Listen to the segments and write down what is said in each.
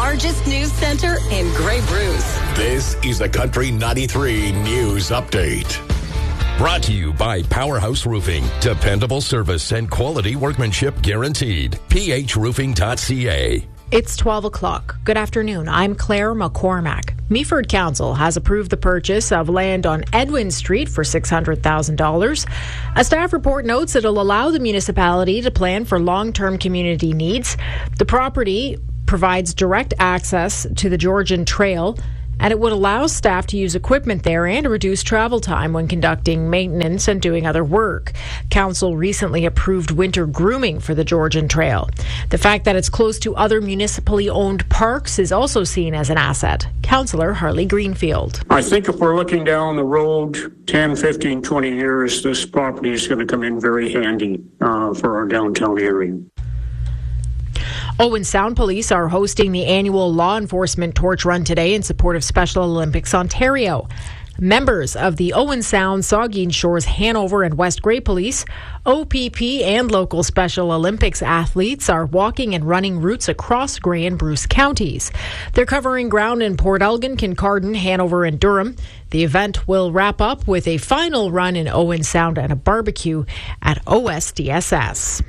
largest news center in Grey Bruce. This is the Country 93 News Update. Brought to you by Powerhouse Roofing. Dependable service and quality workmanship guaranteed. phroofing.ca. It's 12 o'clock. Good afternoon. I'm Claire McCormack. Meaford Council has approved the purchase of land on Edwin Street for $600,000. A staff report notes it'll allow the municipality to plan for long-term community needs. The property provides direct access to the Georgian Trail, and it would allow staff to use equipment there and reduce travel time when conducting maintenance and doing other work. Council recently approved winter grooming for the Georgian Trail. The fact that it's close to other municipally owned parks is also seen as an asset. Councillor Harley Greenfield. I think if we're looking down the road 10, 15, 20 years, this property is going to come in very handy for our downtown area. Owen Sound Police are hosting the annual law enforcement torch run today in support of Special Olympics Ontario. Members of the Owen Sound, Saugeen Shores, Hanover and West Grey Police, OPP and local Special Olympics athletes are walking and running routes across Grey and Bruce counties. They're covering ground in Port Elgin, Kincardine, Hanover and Durham. The event will wrap up with a final run in Owen Sound and a barbecue at OSDSS.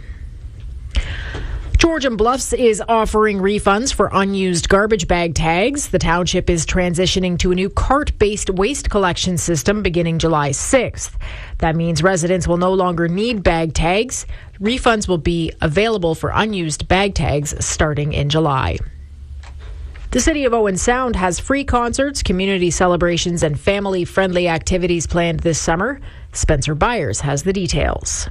Georgian Bluffs is offering refunds for unused garbage bag tags. The township is transitioning to a new cart-based waste collection system beginning July 6th. That means residents will no longer need bag tags. Refunds will be available for unused bag tags starting in July. The City of Owen Sound has free concerts, community celebrations, and family-friendly activities planned this summer. Spencer Byers has the details.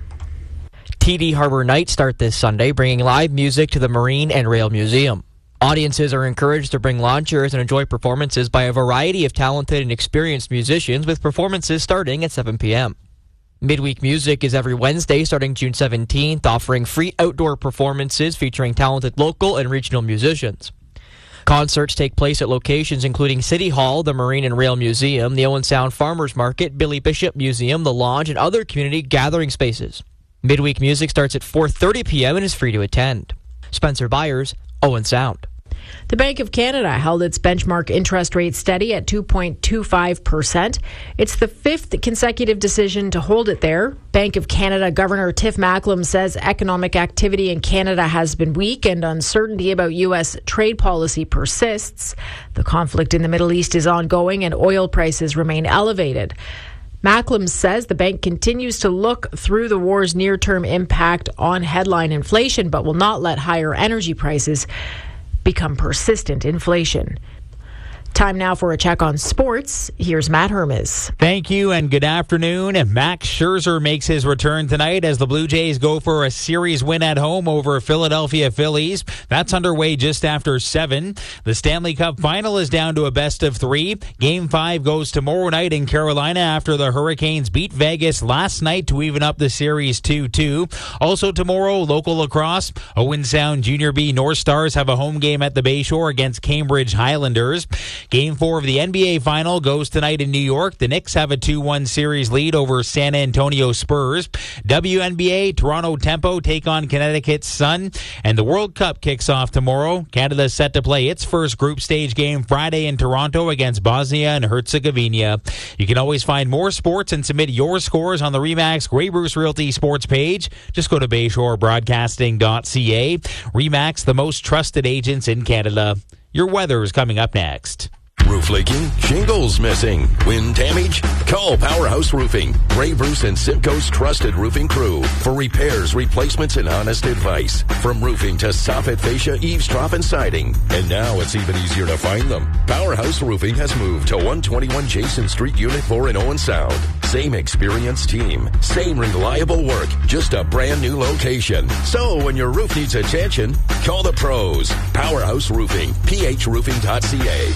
TD Harbour Nights start this Sunday, bringing live music to the Marine and Rail Museum. Audiences are encouraged to bring lawn chairs and enjoy performances by a variety of talented and experienced musicians, with performances starting at 7 p.m. Midweek music is every Wednesday starting June 17th, offering free outdoor performances featuring talented local and regional musicians. Concerts take place at locations including City Hall, the Marine and Rail Museum, the Owen Sound Farmers Market, Billy Bishop Museum, the Lodge, and other community gathering spaces. Midweek music starts at 4:30 p.m. and is free to attend. Spencer Byers, Owen Sound. The Bank of Canada held its benchmark interest rate steady at 2.25%. It's the fifth consecutive decision to hold it there. Bank of Canada Governor Tiff Macklem says economic activity in Canada has been weak and uncertainty about U.S. trade policy persists. The conflict in the Middle East is ongoing and oil prices remain elevated. Macklem says the bank continues to look through the war's near-term impact on headline inflation, but will not let higher energy prices become persistent inflation. Time now for a check on sports. Here's Matt Hermes. Thank you and good afternoon. Max Scherzer makes his return tonight as the Blue Jays go for a series win at home over Philadelphia Phillies. That's underway just after 7. The Stanley Cup final is down to a best of 3. Game 5 goes tomorrow night in Carolina after the Hurricanes beat Vegas last night to even up the series 2-2. Also tomorrow, local lacrosse. Owen Sound Junior B North Stars have a home game at the Bayshore against Cambridge Highlanders. Game 4 of the NBA Final goes tonight in New York. The Knicks have a 2-1 series lead over San Antonio Spurs. WNBA, Toronto Tempo take on Connecticut's Sun. And the World Cup kicks off tomorrow. Canada is set to play its first group stage game Friday in Toronto against Bosnia and Herzegovina. You can always find more sports and submit your scores on the RE/MAX Grey Bruce Realty sports page. Just go to BayshoreBroadcasting.ca. RE/MAX, the most trusted agents in Canada. Your weather is coming up next. Roof leaking? Shingles missing? Wind damage? Call Powerhouse Roofing. Grey Bruce and Simcoe's trusted roofing crew for repairs, replacements, and honest advice. From roofing to soffit, fascia, eaves, trough, and siding. And now it's even easier to find them. Powerhouse Roofing has moved to 121 Jason Street, Unit 4 in Owen Sound. Same experienced team. Same reliable work. Just a brand new location. So when your roof needs attention, call the pros. Powerhouse Roofing. phroofing.ca.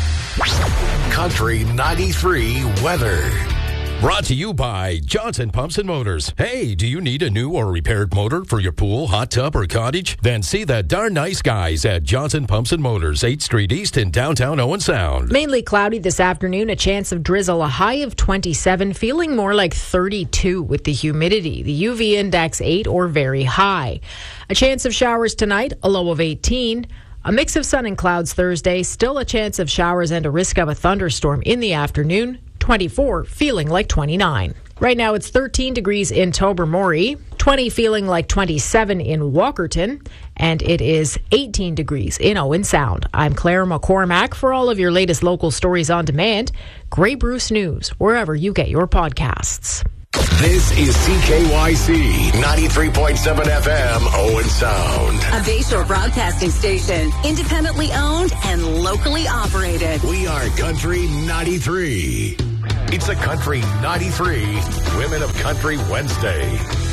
Country 93 weather. Brought to you by Johnson Pumps and Motors. Hey, do you need a new or repaired motor for your pool, hot tub, or cottage? Then see the darn nice guys at Johnson Pumps and Motors, 8th Street East in downtown Owen Sound. Mainly cloudy this afternoon, a chance of drizzle, a high of 27, feeling more like 32 with the humidity. The UV index 8 or very high. A chance of showers tonight, a low of 18. A mix of sun and clouds Thursday. Still a chance of showers and a risk of a thunderstorm in the afternoon. 24, feeling like 29. Right now it's 13 degrees in Tobermory, 20 feeling like 27 in Walkerton, and it is 18 degrees in Owen Sound. I'm Claire McCormack. For all of your latest local stories on demand, Grey Bruce News, wherever you get your podcasts. This is CKYC 93.7 FM Owen Sound. A Bayshore broadcasting station, independently owned and locally operated. We are Country 93. It's a Country 93 Women of Country Wednesday.